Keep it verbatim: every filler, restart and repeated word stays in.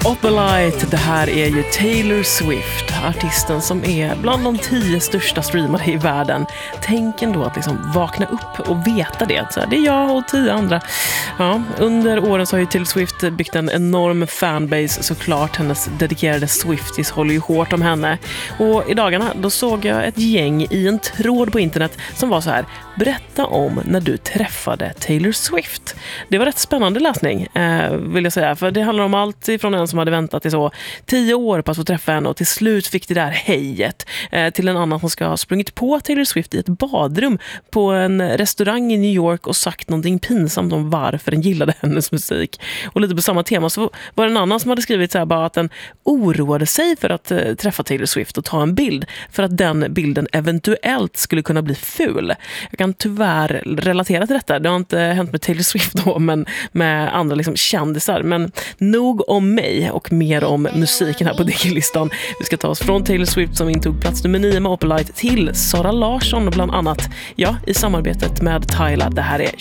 Opalite, det här är ju Taylor Swift, artisten som är bland de tio största streamade i världen. Tänk ändå att liksom vakna upp och veta det. Så här, det är jag och tio andra. Ja, under åren så har ju Taylor Swift byggt en enorm fanbase, såklart. Hennes dedikerade Swifties håller ju hårt om henne. Och i dagarna då såg jag ett gäng i en tråd på internet som var så här: berätta om när du träffade Taylor Swift. Det var rätt spännande läsning, eh, vill jag säga. För det handlar om allt ifrån en som hade väntat i så tio år på att få träffa henne och till slut fick det där hejet, eh, till en annan som ska ha sprungit på Taylor Swift i ett badrum på en restaurang i New York och sagt någonting pinsamt om varför den gillade hennes musik. Och lite på samma tema så var det en annan som hade skrivit så här bara att den oroade sig för att eh, träffa Taylor Swift och ta en bild för att den bilden eventuellt skulle kunna bli ful. Jag kan tyvärr relatera till detta. Det har inte hänt med Taylor Swift då, men med andra liksom kändisar. Men nog om mig och mer om musiken här på Diggillistan. Vi ska ta oss från Taylor Swift som intog plats nummer nio med Opalite till Sara Larsson bland annat. Ja, i samarbetet med Tyla. Det här är